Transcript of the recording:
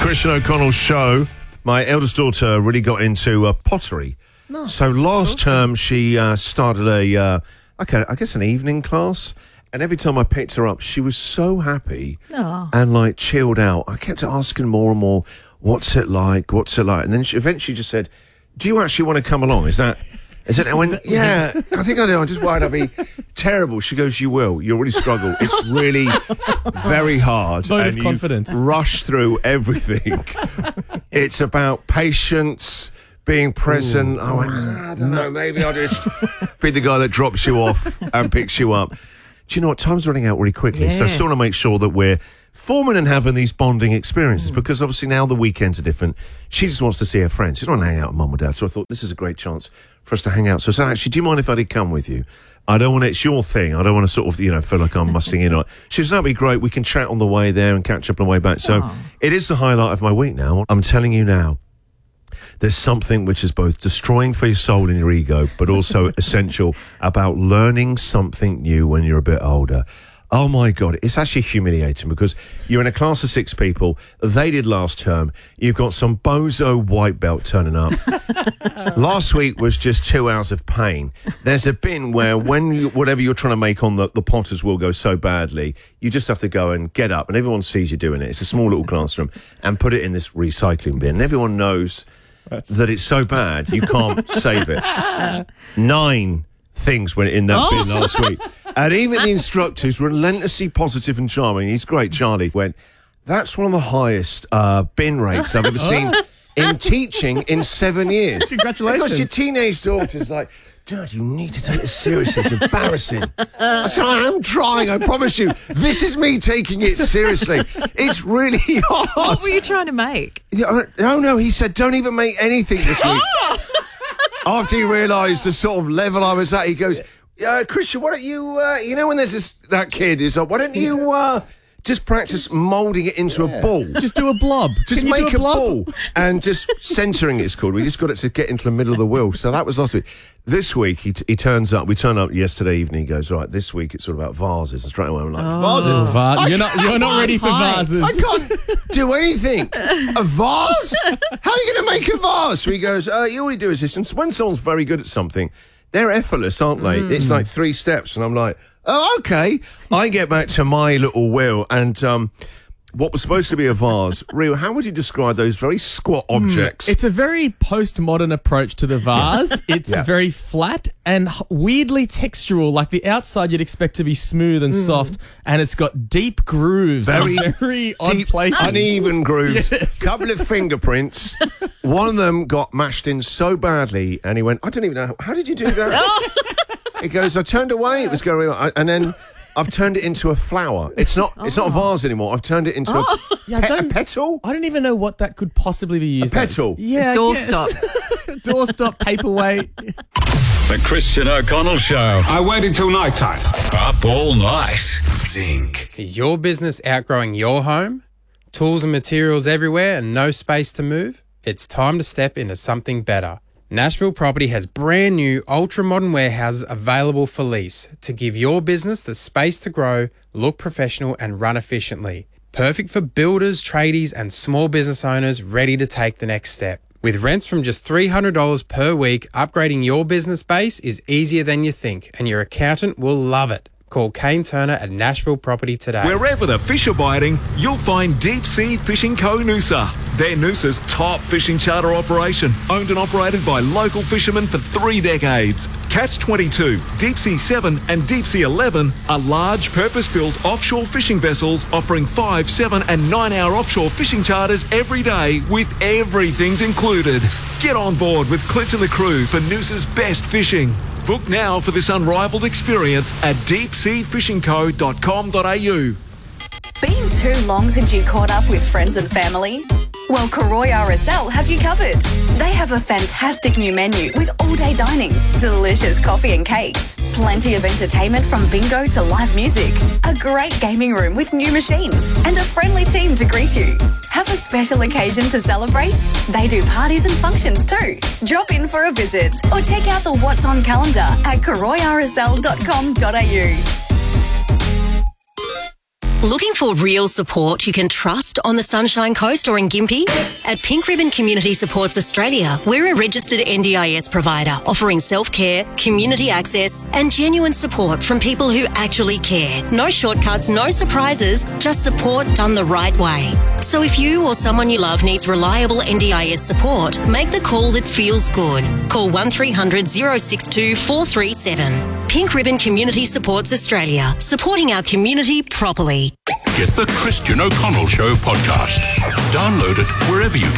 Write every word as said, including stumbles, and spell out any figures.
Christian O'Connell show. My eldest daughter really got into uh, pottery. Nice. So last awesome. term she uh, started a, uh, okay, I guess an evening class. And every time I picked her up, she was so happy Aww. and like chilled out. I kept asking more and more, what's it like? What's it like? And then she eventually just said, do you actually want to come along? Is that... Is it? I went, yeah, I think I do. I'm just worried I'll be terrible. She goes, you will. You'll really struggle. It's really very hard. Vote and of confidence. You rush through everything. It's about patience, being present. Ooh. I went, ah, I don't know, maybe I'll just be the guy that drops you off and picks you up. Do you know what? Time's running out really quickly. Yeah. So I still want to make sure that we're forming and having these bonding experiences, mm. because obviously now the weekends are different. She just wants to see her friends. She doesn't want to hang out with mum or dad. So I thought this is a great chance for us to hang out. So I said, actually, do you mind if I did come with you? I don't want it. It's your thing. I don't want to sort of, you know, feel like I'm mussing in on it. She said, that'd be great. We can chat on the way there and catch up on the way back. So Aww. It is the highlight of my week now. I'm telling you now. There's something which is both destroying for your soul and your ego, but also essential about learning something new when you're a bit older. Oh, my God. It's actually humiliating because you're in a class of six people. They did last term. You've got some bozo white belt turning up. Last week was just two hours of pain. There's a bin where when you, whatever you're trying to make on the, the potters will go so badly, you just have to go and get up, and everyone sees you doing it. It's a small little classroom, and put it in this recycling bin. And everyone knows that it's so bad you can't save it. Nine things went in that oh. bin last week. And even the instructors, relentlessly positive and charming, he's great, Charlie, went, that's one of the highest uh, bin rates I've ever seen in teaching in seven years. Congratulations. Because your teenage daughter's like, Dad, you need to take this seriously. It's embarrassing. I said, I am trying, I promise you. This is me taking it seriously. It's really hard. What were you trying to make? Yeah, no, no, he said, don't even make anything this week. After he realised the sort of level I was at, he goes, uh, Christian, why don't you, uh, you know when there's this, that kid is like, why don't you uh, just practice moulding it into yeah. a ball? Just do a blob. Just Can make you do a, a blob? ball and just centering it's called. We just got it to get into the middle of the wheel. So that was last week. This week, he, t- he turns up. We turn up yesterday evening. He goes, right, this week it's all about vases. And straight away I'm like, oh. vases? Va- you're not You're not ready for Height. vases. I can't do anything. A vase? How are you going to make a vase? So he goes, uh, you already do is this. And when someone's very good at something, they're effortless, aren't they? Mm. It's like three steps. And I'm like, oh, okay. I get back to my little wheel and um, what was supposed to be a vase. Rio, how would you describe those very squat objects? Mm, it's a very postmodern approach to the vase. It's Yeah. very flat and h- weirdly textural. Like the outside you'd expect to be smooth and soft, and it's got deep grooves. Very and very odd Deep, places. uneven grooves. Yes. Couple of fingerprints. One of them got mashed in so badly, and he went, I don't even know, how did you do that? He goes, I turned away, it was going on, and then I've turned it into a flower. It's not It's not a vase anymore. I've turned it into Oh. a, Yeah, I pe- a don't- petal? I don't even know what that could possibly be used A as. petal? Yeah, I Doorstop. guess. Doorstop, paperweight. The Christian O'Connell Show. I waited till night time. Up all night. Zinc. Is your business outgrowing your home? Tools and materials everywhere and no space to move? It's time to step into something better. Nashville Property has brand new ultra-modern warehouses available for lease to give your business the space to grow, look professional and run efficiently. Perfect for builders, tradies and small business owners ready to take the next step. With rents from just three hundred dollars per week, upgrading your business base is easier than you think and your accountant will love it. Call Kane Turner at Nashville Property today. Wherever the fish are biting, you'll find Deep Sea Fishing Co. Noosa. They're Noosa's top fishing charter operation, owned and operated by local fishermen for three decades. Catch twenty-two, Deep Sea seven and Deep Sea eleven are large purpose-built offshore fishing vessels offering five, seven and nine hour offshore fishing charters every day with everything's included. Get on board with Clint and the crew for Noosa's best fishing. Book now for this unrivaled experience at deep sea fishing co dot com dot a u. Been too long since you caught up with friends and family? Well, Karoy R S L have you covered. They have a fantastic new menu with all-day dining, delicious coffee and cakes, plenty of entertainment from bingo to live music, a great gaming room with new machines, and a friendly team to greet you. Have a special occasion to celebrate? They do parties and functions too. Drop in for a visit or check out the What's On calendar at karoy r s l dot com dot a u. Looking for real support you can trust on the Sunshine Coast or in Gympie? At Pink Ribbon Community Supports Australia, we're a registered N D I S provider offering self-care, community access and genuine support from people who actually care. No shortcuts, no surprises, just support done the right way. So if you or someone you love needs reliable N D I S support, make the call that feels good. Call one three hundred, oh six two, four three seven. Pink Ribbon Community Supports Australia, supporting our community properly. Get the Christian O'Connell Show podcast. Download it wherever you get